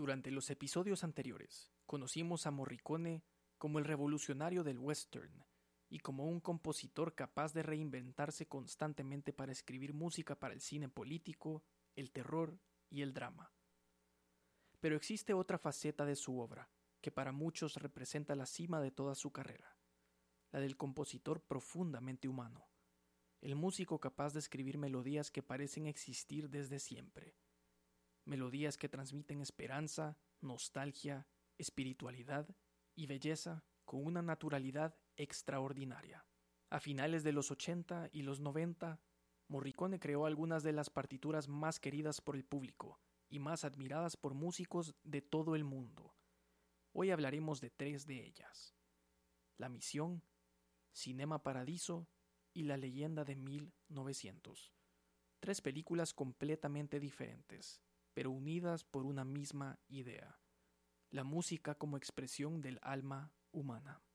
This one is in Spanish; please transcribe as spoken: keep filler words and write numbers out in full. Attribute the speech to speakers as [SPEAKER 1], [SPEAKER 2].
[SPEAKER 1] Durante los episodios anteriores, conocimos a Morricone como el revolucionario del western y como un compositor capaz de reinventarse constantemente para escribir música para el cine político, el terror y el drama. Pero existe otra faceta de su obra, que para muchos representa la cima de toda su carrera, la del compositor profundamente humano, el músico capaz de escribir melodías que parecen existir desde siempre. Melodías que transmiten esperanza, nostalgia, espiritualidad y belleza con una naturalidad extraordinaria. A finales de los ochenta y los noventa, Morricone creó algunas de las partituras más queridas por el público y más admiradas por músicos de todo el mundo. Hoy hablaremos de tres de ellas: La Misión, Cinema Paradiso y La Leyenda de mil novecientos. Tres películas completamente diferentes, pero unidas por una misma idea: la música como expresión del alma humana.